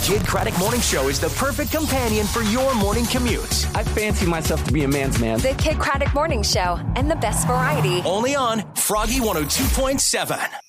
Kid Craddock Morning Show is the perfect companion for your morning commute. I fancy myself to be a man's man. The Kid Craddock Morning Show and the best variety. Only on Froggy 102.7.